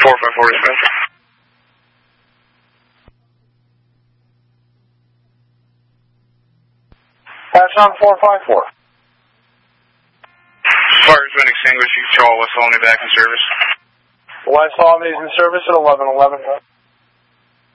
454 dispatch. Patch on 454. Fire's been extinguished. You can call West Olney back in service. West Olney's in service at 1111.